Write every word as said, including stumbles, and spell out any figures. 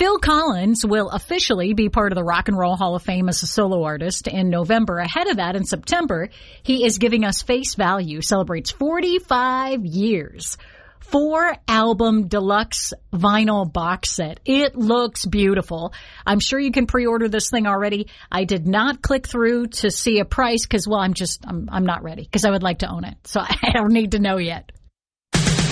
Phil Collins will officially be part of the Rock and Roll Hall of Fame as a solo artist in November. Ahead of that, in September, he is giving us Face Value, celebrates forty-five years. Four album deluxe vinyl box set. It looks beautiful. I'm sure you can pre-order this thing already. I did not click through to see a price because, well, I'm just, I'm, I'm not ready because I would like to own it. So I don't need to know yet.